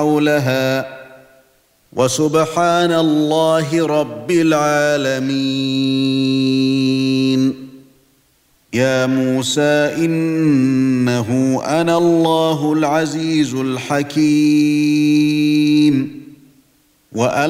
حولها وسبحان الله رب العالمين. يا موسى إنه أنا الله العزيز الحكيم.